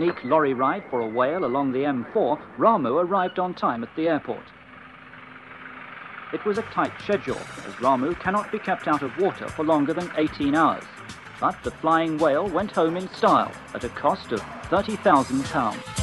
unique lorry ride for a whale along the M4, Ramu arrived on time at the airport. It was a tight schedule, as Ramu cannot be kept out of water for longer than 18 hours. But the flying whale went home in style at a cost of £30,000.